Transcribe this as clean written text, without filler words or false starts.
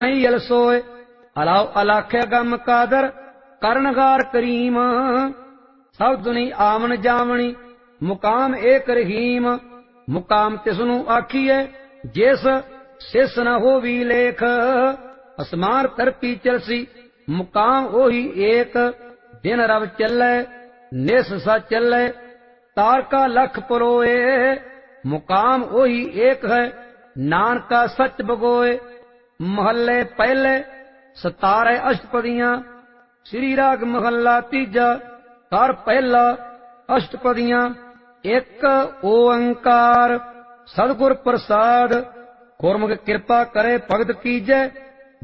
ਨਹੀਂ ਅਲਸੋਏ। ਅਲਾਉ ਅਲਾਖਿਆ ਗਮ ਕਾਦਰ ਕਰਨਗਾਰ ਕਰੀਮ। ਸਭ ਦੁਨੀ ਆਵਣ ਜਾਵਣੀ ਮੁਕਾਮ ਏਕ ਰਹੀਮ। ਮੁਕਾਮ ਤਿਸਨੂੰ ਆਖੀਏ ਜਿਸ ਸਿਸ ਨ ਹੋਵੀ ਲੇਖ। ਅਸਮਾਨ ਧਰਤੀ ਚਲਸੀ ਮੁਕਾਮ ਉਹੀ ਏਕ। ਦਿਨ ਰਵ ਚੱਲੇ ਨਿਸ ਸਾ ਚੱਲੇ ਤਾਰਕਾ ਲਖ ਪਰੋਏ। ਮੁਕਾਮ ਉਹੀ ਏਕ ਹੈ ਨਾਨਕਾ ਸੱਚ ਬਗੋਏ। ਮਹੱਲੇ ਪਹਿਲੇ ਸਤਾਰੇ ਅਸ਼ਟਪਦੀਆਂ। ਸ੍ਰੀ ਰਾਗ ਮਹੱਲਾ ਤੀਜਾ ਘਰ ਪਹਿਲਾ ਅਸ਼ਟਪਦੀਆਂ। ਇੱਕ ਓੰਕਾਰ ਸਤਿਗੁਰ ਪ੍ਰਸਾਦ। ਗੁਰਮੁਖ ਕਿਰਪਾ ਕਰੇ ਭਗਤ ਕੀਜੈ